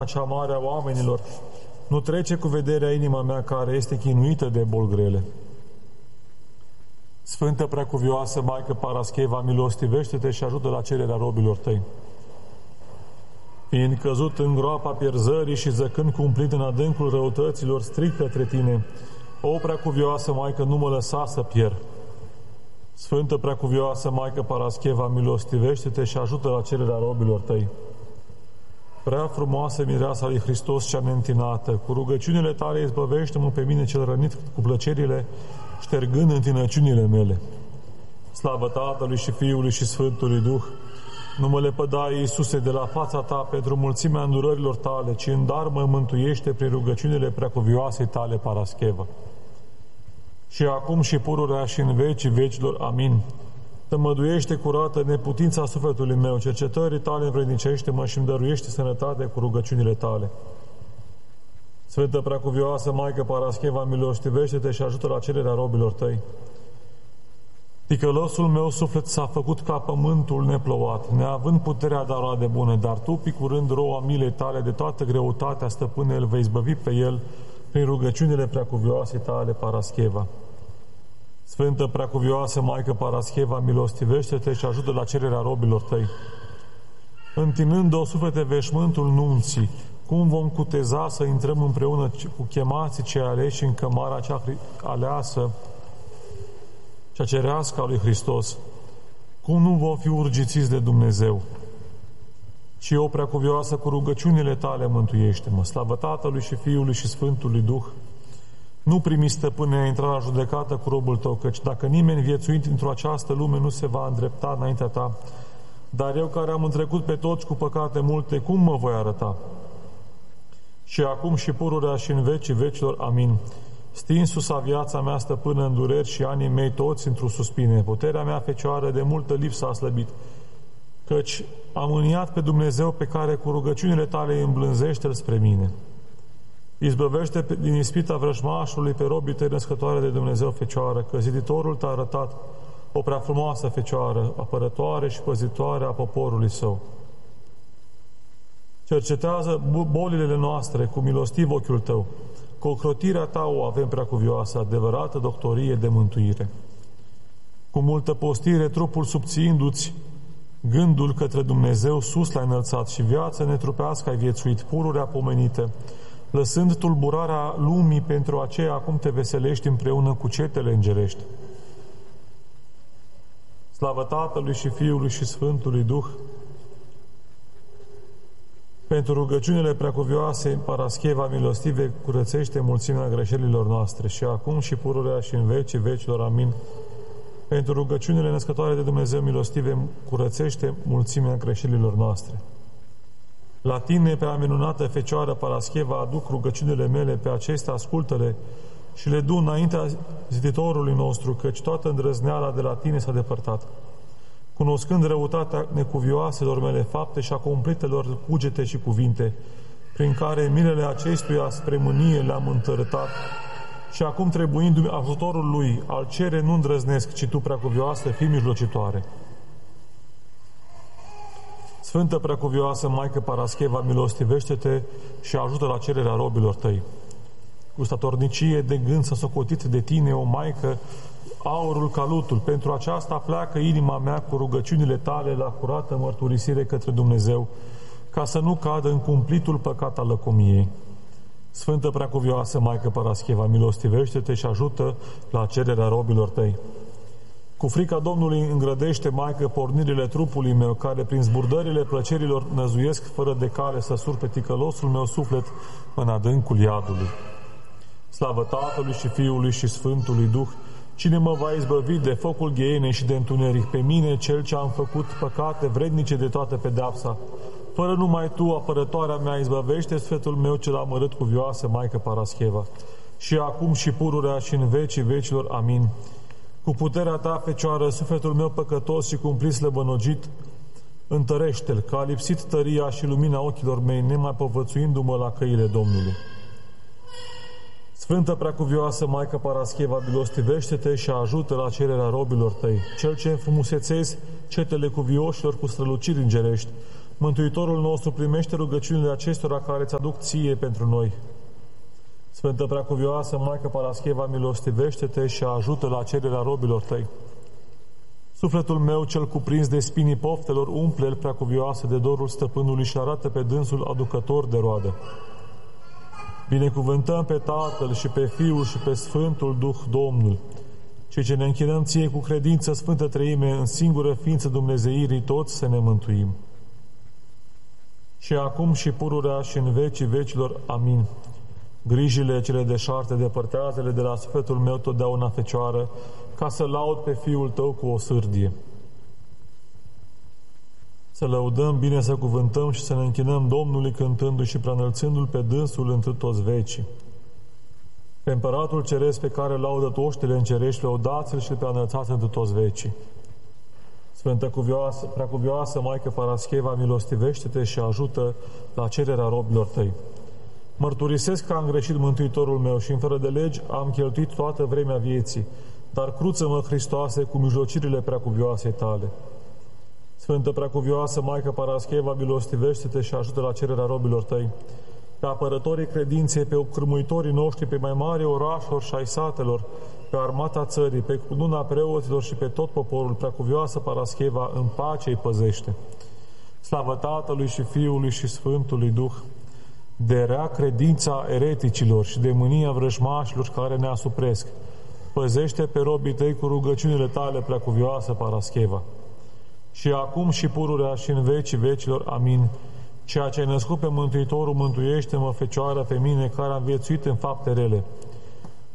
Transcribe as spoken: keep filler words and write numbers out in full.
cea mare a oamenilor, nu trece cu vederea inima mea care este chinuită de boli grele. Sfântă Preacuvioasă Maică Parascheva, milostivește-te și ajută la cererea robilor tăi. Fiind căzut în groapa pierzării și zăcând cumplit în adâncul răutăților, strig către tine, o Preacuvioasă Maică, nu mă lăsa să pierd. Sfântă Preacuvioasă Maică Parascheva, milostivește-te și ajută la cererea robilor tăi. Prea frumoasă mireasa lui Hristos cea neîntinată, cu rugăciunile tale izbăvește-mă pe mine cel rănit cu plăcerile, ștergând întinăciunile mele. Slavă Tatălui și Fiului și Sfântului Duh, nu mă lepăda, Iisuse, de la fața ta pentru mulțimea îndurărilor tale, ci în dar mă mântuiește prin rugăciunile Preacuvioasei tale Parascheva. Și acum și pururea și în vecii vecilor. Amin. Tămăduiește curată neputința sufletului meu, cercetării tale învrednicește-mă și îmi dăruiește sănătate cu rugăciunile tale. Sfântă Preacuvioasă Maică Parascheva, milostivește-te și ajută la cererea robilor tăi. Ticălosul meu suflet s-a făcut ca pământul neplouat, neavând puterea de a roade bune, dar tu, picurând roa milei tale de toată greutatea, stăpâne, îl vei izbăvi pe el prin rugăciunile Preacuvioasei tale Parascheva. Sfântă Preacuvioasă Maică Parascheva, milostivește-te și ajută la cererea robilor tăi. Întinând-o suflete veșmântul nunții, cum vom cuteza să intrăm împreună cu chemații cei aleși în cămara cea aleasă, cea cerească a lui Hristos? Cum nu vom fi urgițiți de Dumnezeu? Și o Preacuvioasă, cu rugăciunile tale mântuiește-mă. Slavă Tatălui și Fiului și Sfântului Duh. Nu primi, stăpâne, a intra la judecată cu robul tău, căci dacă nimeni viețuit într-o această lume nu se va îndrepta înaintea ta, dar eu care am întrecut pe toți cu păcate multe, cum mă voi arăta? Și acum și pururea și în vecii vecilor. Amin. Stinsus-a viața mea, stăpână, în dureri și anii mei toți într-o suspine. Puterea mea fecioară de multă lipsă a slăbit, căci am mâniat pe Dumnezeu pe care cu rugăciunile tale îi îmblânzește-L spre mine. Izbăvește din ispita vrăjmașului pe robii tăi, născătoare de Dumnezeu Fecioară, că ziditorul t-a arătat o prea frumoasă Fecioară, apărătoare și păzitoare a poporului său. Cercetează bolile noastre cu milostiv ochiul tău, cu ocrotirea ta o avem, Preacuvioasă, adevărată doctorie de mântuire. Cu multă postire, trupul subțiindu-ți, gândul către Dumnezeu sus l-ai înălțat și viața netrupească ai viețuit, pururea pomenită, lăsând tulburarea lumii pentru aceea acum te veselești împreună cu cetele îngerești. Slavă Tatălui și Fiului și Sfântului Duh. Pentru rugăciunile Preacuvioasei Parascheva, milostive, curățește mulțimea greșelilor noastre și acum și pururea și în vecii vecilor. Amin. Pentru rugăciunile născătoare de Dumnezeu, milostive, curățește mulțimea greșelilor noastre. La tine, pe minunată Fecioară Parascheva, aduc rugăciunile mele, pe acestea ascultă-le și le du înaintea ziditorului nostru, căci toată îndrăzneala de la tine s-a depărtat. Cunoscând răutatea necuvioaselor mele fapte și a cumplitelor cugete și cuvinte, prin care milele acestuia spre mânie le-am întărătat, și acum trebuindu-mi ajutorul lui, al cere nu îndrăznesc, ci tu, Preacuvioasă, fii mijlocitoare. Sfântă Preacuvioasă Maică Parascheva, milostivește-te și ajută la cererea robilor tăi. Cu statornicie de gând să socotit de tine, o Maică, aurul ca lutul. Pentru aceasta pleacă inima mea cu rugăciunile tale la curată mărturisire către Dumnezeu, ca să nu cadă în cumplitul păcat al lăcomiei. Sfântă Preacuvioasă Maică Parascheva, milostivește-te și ajută la cererea robilor tăi. Cu frica Domnului îngrădește, Maică, pornirile trupului meu, care prin zburdările plăcerilor năzuiesc fără de cale să surpe ticălosul meu suflet în adâncul iadului. Slavă Tatălui și Fiului și Sfântului Duh. Cine mă va izbăvi de focul gheienei și de întuneric? Pe mine, cel ce am făcut păcate vrednice de toată pedeapsa. Fără numai tu, apărătoarea mea, izbăvește sufletul meu cel amărât, cuvioasă Maică Parascheva. Și acum și pururea și în vecii vecilor. Amin. Cu puterea ta, Fecioară, sufletul meu păcătos și cumplit slăbănogit, întărește-l, că a lipsit tăria și lumina ochilor mei, nemai povățuindu-mă la căile Domnului. Sfântă Preacuvioasă Maică Parascheva, milostivește-te și ajută la cererea robilor tăi. Cel ce înfrumusețezi cetele cuvioșilor cu străluciri îngerești, Mântuitorul nostru, primește rugăciunile acestora care îți aduc ție pentru noi. Sfântă Preacuvioasă Maică Parascheva, milostivește-te și ajută la cererea robilor tăi. Sufletul meu, cel cuprins de spinii poftelor, umple-l, Preacuvioasă, de dorul stăpânului și arată pe dânsul aducător de roadă. Binecuvântăm pe Tatăl și pe Fiul și pe Sfântul Duh Domnul, cei ce ne închinăm ție cu credință, Sfântă Treime, în singură ființă Dumnezeirii, toți să ne mântuim. Și acum și pururea și în vecii vecilor. Amin. Grijile cele deșarte depărtează-le de la sufletul meu totdeauna, Fecioară, ca să laud pe Fiul tău cu o sârdie. Să lăudăm, bine să cuvântăm și să ne închinăm Domnului cântându-i și preanălțându-L pe dânsul întru toți vecii. Pe Împăratul Ceresc pe care laudă toștile încerești, lăudați-L și preanălțați întru toți vecii. Sfântă Cuvioasă, Preacuvioasă Maică Parascheva, milostivește-te și ajută la cererea robilor tăi. Mărturisesc că am greșit, Mântuitorul meu, și în fără de legi am cheltuit toată vremea vieții, dar cruță-mă, Hristoase, cu mijlocirile Preacuvioasei tale. Sfântă Preacuvioasă Maică Parascheva, milostivește-te și ajută la cererea robilor tăi. Pe apărătorii credinței, pe cârmuitorii noștri, pe mai mari orașelor și ai satelor, pe armata țării, pe cununa preoților și pe tot poporul, Preacuvioasă Parascheva, în pace îi păzește. Slavă Tatălui și Fiului și Sfântului Duh, de rea credința ereticilor și de mânia vrăjmașilor care ne asupresc. Păzește pe robii tăi cu rugăciunile tale, Preacuvioasă Parascheva. Și acum și pururea și în vecii vecilor. Amin. Ceea ce ai născut pe Mântuitorul, mântuiește-mă, Fecioară, pe mine, care am viețuit în fapte rele.